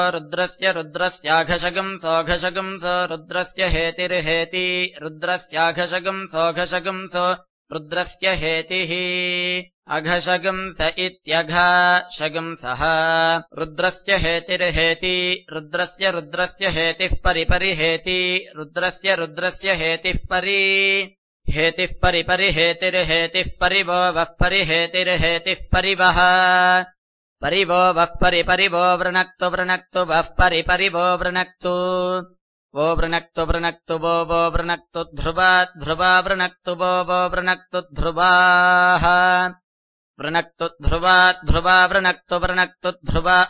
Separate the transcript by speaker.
Speaker 1: रुद्रस्य रुद्रस्याघशगम् सोऽघशगम् स रुद्रस्य हेतिर्हेति रुद्रस्याघशगम् सोऽघशगम् स रुद्रस्य हेतिः अघशगम् स इत्यघशगम् सः रुद्रस्य हेतिर्हेति रुद्रस्य हेतिः परिहेति रुद्रस्य हेतिः हेतिः परिहेतिर्हेतिः परिवो वः परिहेतिर्हेतिः परिवः परिवो वः परिवो वृणक्तु वः परिवो वृणक्तु वो वृणक्तु वो वृणक्तु ध्रुवा वृणक्तु वो वृणक्तु ध्रुवाः वृणक्तु ध्रुवा वृणक्तु ध्रुवा